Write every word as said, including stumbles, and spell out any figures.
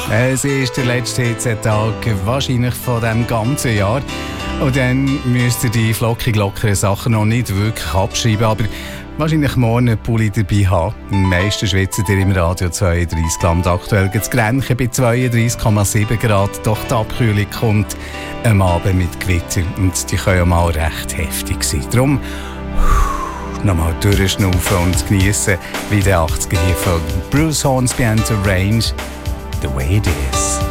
Es ist der letzte Hitzetag wahrscheinlich von diesem ganzen Jahr. Und dann müsst ihr die flockig lockeren Sachen noch nicht wirklich abschreiben, aber wahrscheinlich morgen einen Pulli dabei haben. Am meisten schwitzt ihr im Radio zweiunddreißig Grad. Aktuell gibt es Grenchen bei zweiunddreißig Komma sieben Grad. Doch die Abkühlung kommt am Abend mit Gewitter. Und die können ja mal recht heftig sein. Darum nochmal durchschnaufen und genießen, wie der achtziger hier von Bruce Hornsby and the Range. The way it is.